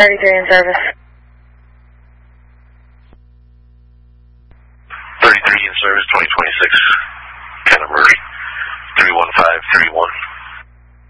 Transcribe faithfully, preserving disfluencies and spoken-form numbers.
thirty-three in service. thirty-three in service, twenty twenty-six, Kenna Murray, three one five three one.